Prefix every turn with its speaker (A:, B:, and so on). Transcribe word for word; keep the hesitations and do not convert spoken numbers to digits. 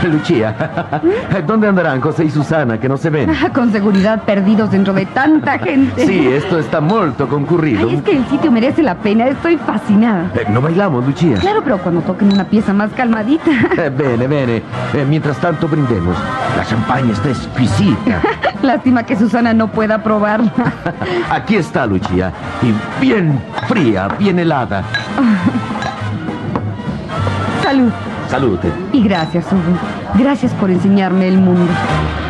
A: Lucia, ¿dónde andarán José y Susana que no se ven?
B: Con seguridad perdidos dentro de tanta gente.
A: Sí, esto está molto concurrido.
B: Ay, es que el sitio merece la pena, estoy fascinada.
A: Eh, no bailamos, Lucia.
B: Claro, pero cuando toquen una pieza más calmadita.
A: Eh, bene, bene. Eh, mientras tanto brindemos. La champaña está exquisita.
B: Lástima que Susana no pueda probarla.
A: Aquí está, Lucia. Y bien fría, bien helada.
B: Salud.
A: Salud.
B: Y gracias, Hugo. Gracias por enseñarme el mundo.